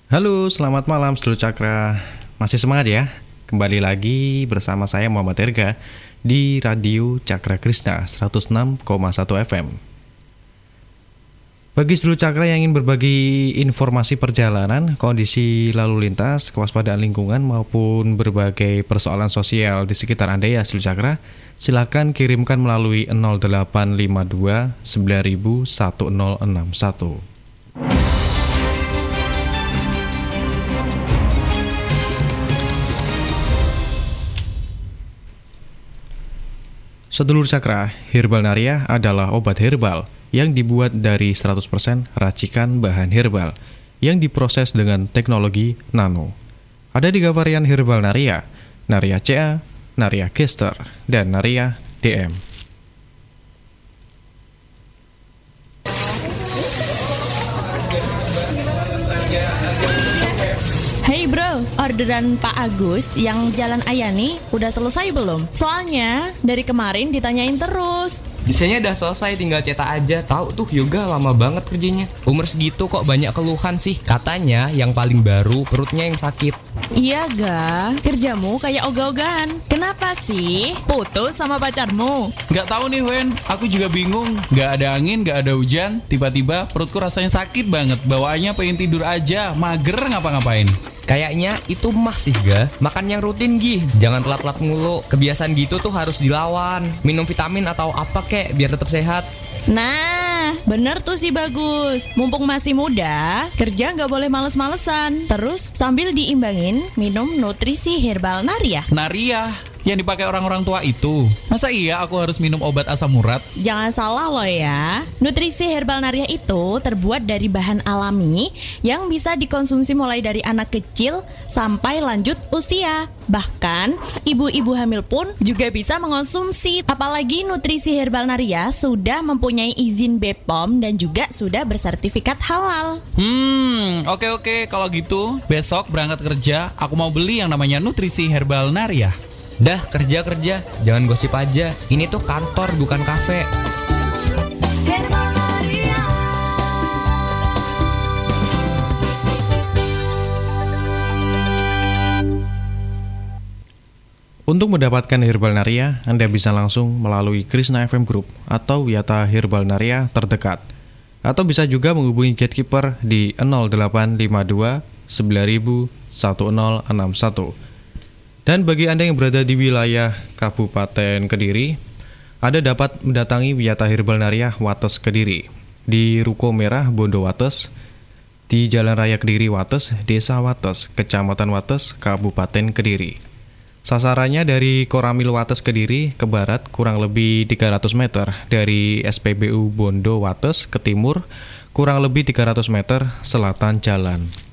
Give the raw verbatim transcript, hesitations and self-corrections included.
Halo, selamat malam seluruh Cakra. Masih semangat ya? Kembali lagi bersama saya Muhammad Erga di Radio Cakra Krishna seratus enam koma satu F M. Bagi seluruh Cakra yang ingin berbagi informasi perjalanan, kondisi lalu lintas, kewaspadaan lingkungan maupun berbagai persoalan sosial di sekitar Anda ya seluruh Cakra, silakan kirimkan melalui nol delapan lima dua sembilan nol nol satu nol enam satu. Sedulur Cakra, Herbal Naria adalah obat herbal yang dibuat dari seratus persen racikan bahan herbal yang diproses dengan teknologi nano. Ada tiga varian Herbal Naria, Naria C A, Naria Kester, dan Naria D M. Hey bro, orderan Pak Agus yang Jalan Ayani udah selesai belum? Soalnya dari kemarin ditanyain terus. Desainnya udah selesai, tinggal cetak aja. Tahu tuh Yoga lama banget kerjanya. Umur segitu kok banyak keluhan sih. Katanya yang paling baru perutnya yang sakit. Iya ga, kerjamu kayak ogah-ogahan. Kenapa sih? Putus sama pacarmu? Gak tahu nih Wen, aku juga bingung. Gak ada angin, gak ada hujan. Tiba-tiba perutku rasanya sakit banget. Bawaannya pengen tidur aja, mager ngapa-ngapain. Kayaknya itu mah sih ga. Makan yang rutin Gi, jangan telat-telat mulu. Kebiasaan gitu tuh harus dilawan. Minum vitamin atau apa kek biar tetap sehat. Nah, bener tuh si Bagus. Mumpung masih muda, kerja nggak boleh males-malesan. Terus sambil diimbangin minum nutrisi Herbal Naria. Naria yang dipakai orang-orang tua itu. Masa iya aku harus minum obat asam urat? Jangan salah loh ya. Nutrisi Herbal Naria itu terbuat dari bahan alami yang bisa dikonsumsi mulai dari anak kecil sampai lanjut usia. Bahkan ibu-ibu hamil pun juga bisa mengonsumsi. Apalagi nutrisi Herbal Naria sudah mempunyai izin B P O M dan juga sudah bersertifikat halal. Hmm, oke oke kalau gitu besok berangkat kerja aku mau beli yang namanya nutrisi Herbal Naria. Dah kerja-kerja, jangan gosip aja. Ini tuh kantor bukan kafe. Untuk mendapatkan Herbal Naria, Anda bisa langsung melalui Krishna F M Group atau Wiyata Herbal Naria terdekat. Atau bisa juga menghubungi Gatekeeper di nol delapan lima dua sembilan nol nol satu nol enam satu. Dan bagi Anda yang berada di wilayah Kabupaten Kediri, Anda dapat mendatangi Wiyata Herbal Naria Wates Kediri di Ruko Merah Bondo Wates, di Jalan Raya Kediri Wates, Desa Wates, Kecamatan Wates, Kabupaten Kediri. Sasarannya dari Koramil Wates Kediri ke barat kurang lebih tiga ratus meter, dari S P B U Bondo Wates ke timur kurang lebih tiga ratus meter selatan jalan.